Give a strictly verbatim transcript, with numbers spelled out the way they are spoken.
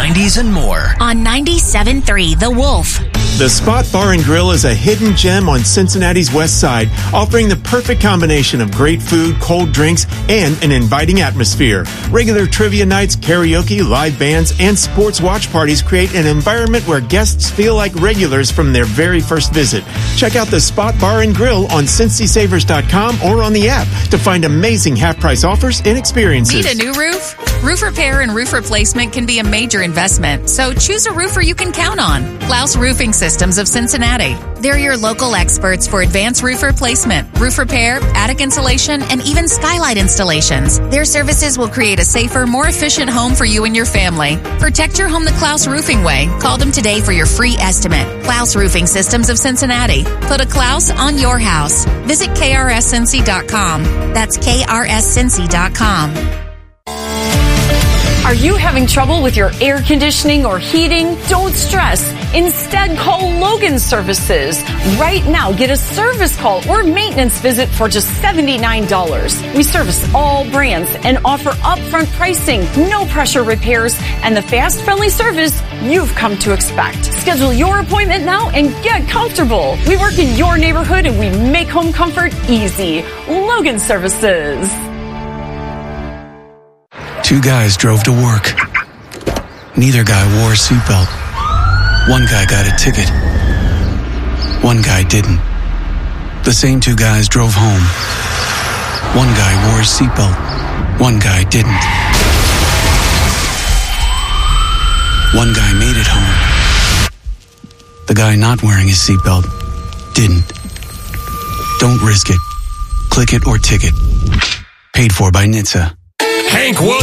nineties, and more. On ninety-seven point three The Wolf. The Spot Bar and Grill is a hidden gem on Cincinnati's west side, offering the perfect combination of great food, cold drinks, and an inviting atmosphere. Regular trivia nights, karaoke, live bands, and sports watch parties create an environment where guests feel like regulars from their very first visit. Check out the Spot Bar and Grill on Cincy Savers dot com or on the app to find amazing half-price offers and experiences. Need a new roof? Roof repair and roof replacement can be a major investment, so choose a roofer you can count on. Klaus Roofing Systems of Cincinnati. They're your local experts for advanced roof replacement, roof repair, attic insulation, and even skylight installations. Their services will create a safer, more efficient home for you and your family. Protect your home the Klaus Roofing way. Call them today for your free estimate. Klaus Roofing Systems of Cincinnati. Put a Klaus on your house. Visit K R S Cincy dot com. That's K R S Cincy dot com. Are you having trouble with your air conditioning or heating? Don't stress. Instead, call Logan Services. Right now, get a service call or maintenance visit for just seventy-nine dollars. We service all brands and offer upfront pricing, no pressure repairs, and the fast, friendly service you've come to expect. Schedule your appointment now and get comfortable. We work in your neighborhood and we make home comfort easy. Logan Services. Two guys drove to work. Neither guy wore a seatbelt. One guy got a ticket. One guy didn't. The same two guys drove home. One guy wore a seatbelt. One guy didn't. One guy made it home. The guy not wearing his seatbelt didn't. Don't risk it. Click it or ticket. Paid for by N H T S A. Hank Williams.